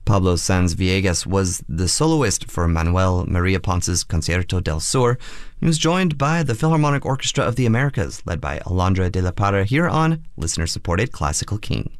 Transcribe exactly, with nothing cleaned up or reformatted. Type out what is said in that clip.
Pablo Sanz Villegas was the soloist for Manuel Maria Ponce's Concierto del Sur. He was joined by the Philharmonic Orchestra of the Americas, led by Alondra de la Parra, here on listener-supported Classical King.